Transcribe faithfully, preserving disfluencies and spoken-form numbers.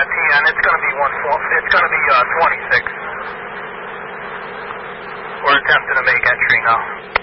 Yeah, T N, it's going to be one. It's going to be uh, twenty-six. We're attempting to make entry now.